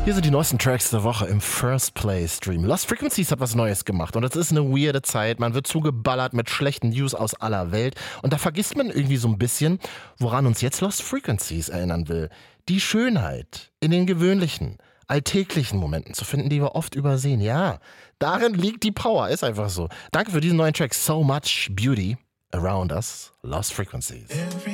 Hier sind die neuesten Tracks der Woche im First Play Stream. Lost Frequencies hat was Neues gemacht und das ist eine weirde Zeit. Man wird zugeballert mit schlechten News aus aller Welt und da vergisst man irgendwie so ein bisschen, woran uns jetzt Lost Frequencies erinnern will. Die Schönheit in den gewöhnlichen, alltäglichen Momenten zu finden, die wir oft übersehen. Ja, darin liegt die Power, ist einfach so. Danke für diesen neuen Track. So Much Beauty Around Us, Lost Frequencies. Every